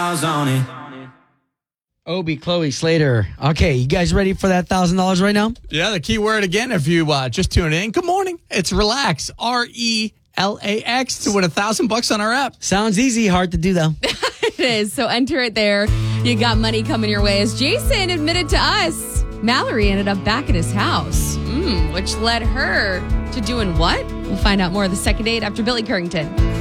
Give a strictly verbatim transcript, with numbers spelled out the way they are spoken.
miles on it. Obi, Chloe, Slater. Okay, you guys ready for that one thousand dollars right now? Yeah, the key word again, if you uh, just tuned in. Good morning. It's relax. R E L A X to win a thousand bucks on our app. Sounds easy, hard to do though. It is. So enter it there. You got money coming your way. As Jason admitted to us, Mallory ended up back at his house, mm, which led her to doing what? We'll find out more of the second date after Billy Currington.